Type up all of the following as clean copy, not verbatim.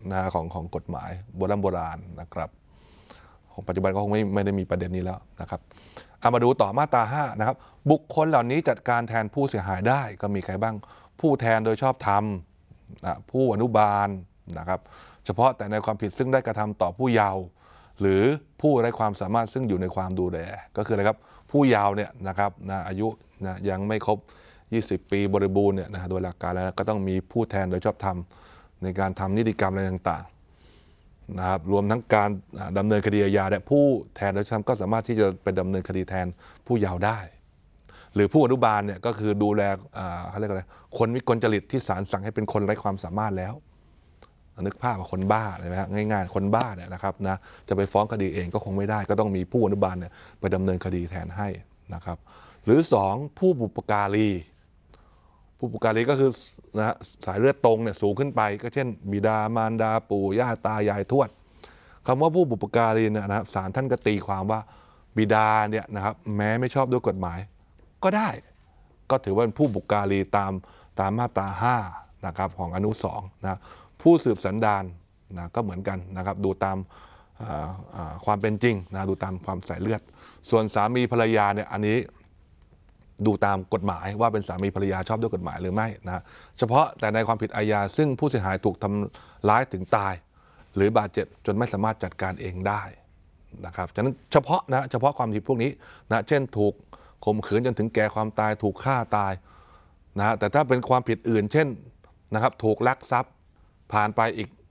นะของกฎหมายโบราณนะครับของปัจจุบันก็คงไม่ได้มีประเด็นนี้แล้วนะครับเอามาดูต่อมาตรา5นะครับบุคคลเหล่านี้จัดการแทนผู้เสียหายได้ก็มีใครบ้างผู้แทนโดยชอบธรรมผู้อนุบาลนะครับเฉพาะแต่ในความผิดซึ่งได้กระทำต่อผู้เยาว์หรือผู้ไร้ความสามารถซึ่งอยู่ในความดูแลก็คืออะไรครับผู้เยาว์เนี่ยนะครับอายุยังไม่ครบ20 ปีบริบูรณ์เนี่ยโดยหลักการแล้วก็ต้องมีผู้แทนโดยชอบธรรมในการทำนิติกรรมอะไรต่างๆนะครับรวมทั้งการดำเนินคดีอาญาและผู้แทนโดยชอบธรรมก็สามารถที่จะไปดำเนินคดีแทนผู้เยาว์ได้หรือผู้อนุบาลเนี่ยก็คือดูแลเขาเรียกอะไรคนวิกลจริตที่ศาลสั่งให้เป็นคนไร้ความสามารถแล้วนึกภาพว่าคนบ้าเลยนะง่ายๆคนบ้าเนี่ยนะครับจะไปฟ้องคดีเองก็คงไม่ได้ก็ต้องมีผู้อนุบาลเนี่ยไปดำเนินคดีแทนให้นะครับหรือ2ผู้บุปการีผู้บุปการีก็คือสายเลือดตรงเนี่ยสูงขึ้นไปก็เช่นบิดามารดาปู่ย่าตายายทวดคำว่าผู้บุปการีเนี่ยนะครับศาลท่านก็ตีความว่าบิดาเนี่ยนะครับแม้ไม่ชอบด้วยกฎหมายก็ได้ก็ถือว่าเป็นผู้บุปการีตามมาตรา5นะครับของอนุ2นะผู้สืบสันดานก็เหมือนกันนะครับดูตามความเป็นจริงดูตามความสายเลือดส่วนสามีภรรยาเนี่ยอันนี้ดูตามกฎหมายว่าเป็นสามีภรรยาชอบด้วยกฎหมายหรือไม่เฉพาะแต่ในความผิดอาญาซึ่งผู้เสียหายถูกทำร้ายถึงตายหรือบาดเจ็บจนไม่สามารถจัดการเองได้นะครับฉะนั้นเฉพาะความผิดพวกนี้เช่นถูกข่มขืนจนถึงแก่ความตายถูกฆ่าตายแต่ถ้าเป็นความผิดอื่นเช่นนะครับถูกลักทรัพย์ผ่านไปอีก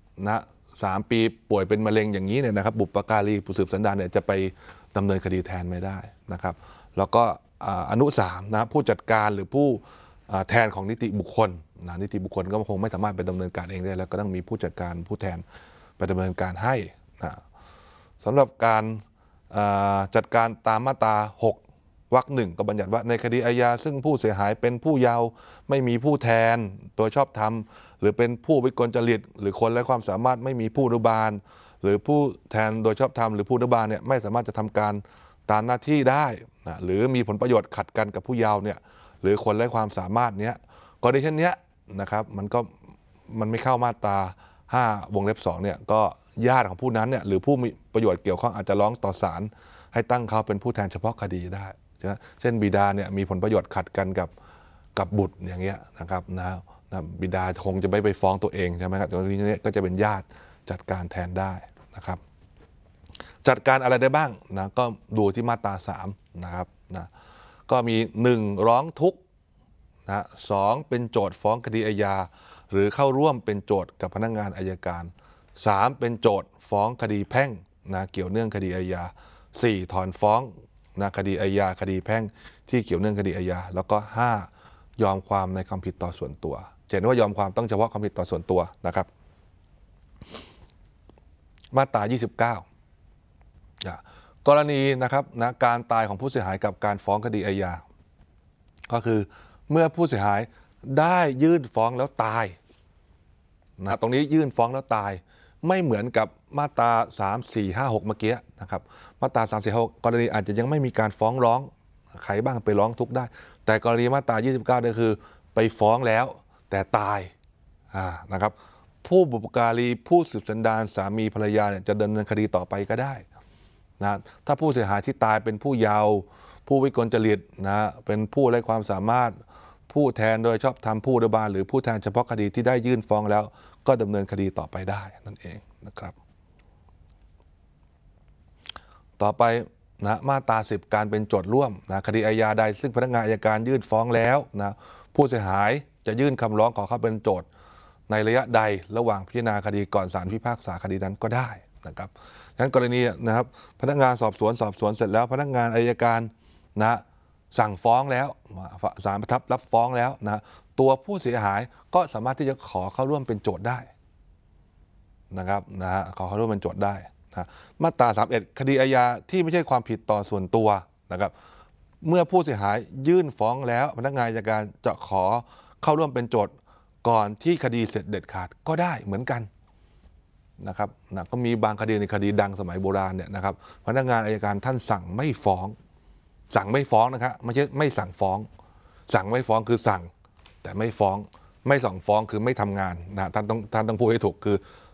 3 ปีป่วยเป็นมะเร็งอย่างนี้เนี่ยนะครับบุปการีผู้สืบสันดานเนี่ยจะไปดำเนินคดีแทนไม่ได้นะครับแล้วก็อนุ3ผู้จัดการหรือผู้แทนของนิติบุคคลนิติบุคคลก็คงไม่สามารถไปดำเนินการเองได้แล้วก็ต้องมีผู้จัดการผู้แทนไปดำเนินการให้สำหรับการจัดการตามมาตรา6 วรรค 1ก็บัญญัติว่าในคดีอาญาซึ่งผู้เสียหายเป็นผู้เยาว์ไม่มีผู้แทนโดยชอบธรรมหรือเป็นผู้วิกลจริตหรือคนไร้ความสามารถไม่มีผู้อนุบาลหรือผู้แทนโดยชอบธรรมหรือผู้อนุบาลเนี่ยไม่สามารถจะทำการตามหน้าที่ได้หรือมีผลประโยชน์ขัดกันกับผู้เยาว์เนี่ยหรือคนไร้ความสามารถเนี้ยกรณีเช่นนี้นะครับมันไม่เข้ามาตรา5 วงเล็บ 2เนี่ยก็ญาติของผู้นั้นเนี่ยหรือผู้มีประโยชน์เกี่ยวข้องอาจจะร้องต่อศาลให้ตั้งเขาเป็นผู้แทนเฉพาะคดีได้เช่นบิดาเนี่ยมีผลประโยชน์ขัดกันกับบุตรอย่างเงี้ยนะครับบิดาคงจะไม่ไปฟ้องตัวเองใช่ไหมครับตรงนี้ก็จะเป็นญาติจัดการแทนได้นะครับจัดการอะไรได้บ้างก็ดูที่มาตรา3นะครับก็มี1ร้องทุกข์2เป็นโจทก์ฟ้องคดีอาญาหรือเข้าร่วมเป็นโจทก์กับพนักงานอัยการ3เป็นโจทก์ฟ้องคดีแพ่งเกี่ยวเนื่องคดีอาญา4ถอนฟ้องคดีอาญาคดีแพ่งที่เกี่ยวเนื่องคดีอาญาแล้วก็5ยอมความในความผิดต่อส่วนตัวเห็นว่ายอมความต้องเฉพาะความผิดต่อส่วนตัวนะครับมาตรา29กรณีนะครับการตายของผู้เสียหายกับการฟ้องคดีอาญาก็คือเมื่อผู้เสียหายได้ยื่นฟ้องแล้วตายตรงนี้ยื่นฟ้องแล้วตายไม่เหมือนกับมาตรา3 4 5 6เมื่อกี้นะครับมาตรา3 4 5 6กรณีอาจจะยังไม่มีการฟ้องร้องใครบ้างไปร้องทุกข์ได้แต่กรณีมาตรา29เนี่ยคือไปฟ้องแล้วแต่ตายนะครับผู้บุปการีผู้สืบสันดานสามีภรรยาเนี่ยจะดำเนินคดีต่อไปก็ได้ถ้าผู้เสียหายที่ตายเป็นผู้เยาว์ผู้วิกลจริตเป็นผู้ไร้ความสามารถผู้แทนโดยชอบธรรมผู้อนุบาลหรือผู้แทนเฉพาะคดีที่ได้ยื่นฟ้องแล้วก็ดำเนินคดีต่อไปได้นั่นเองนะครับต่อไปมาตรา10การเป็นโจทก์ร่วมคดีอาญาใดซึ่งพนักงานอัยการยื่นฟ้องแล้วผู้เสียหายจะยื่นคำร้องขอเข้าเป็นโจทก์ในระยะใดระหว่างพิจารณาคดีก่อนศาลพิพากษาคดีนั้นก็ได้นะครับฉะนั้นกรณีนะครับพนักงานสอบสวนเสร็จแล้วพนักงานอัยการสั่งฟ้องแล้วศาลประทับรับฟ้องแล้วตัวผู้เสียหายก็สามารถที่จะขอเข้าร่วมเป็นโจทก์ได้นะครับขอเข้าร่วมเป็นโจทก์ได้มาตรา31คดีอาญาที่ไม่ใช่ความผิดต่อส่วนตัวนะครับเมื่อผู้เสียหายยื่นฟ้องแล้วพนักงานอัยการจะขอเข้าร่วมเป็นโจทก์ก่อนที่คดีเสร็จเด็ดขาดก็ได้เหมือนกันนะครับก็มีบางคดีในคดีดังสมัยโบราณเนี่ยนะครับพนักงานอัยการท่านสั่งไม่ฟ้องนะครับไม่ใช่ไม่สั่งฟ้องสั่งไม่ฟ้องคือสั่งแต่ไม่ฟ้องไม่สั่งฟ้องคือไม่ทำงานท่านต้องพูดให้ถูกคือ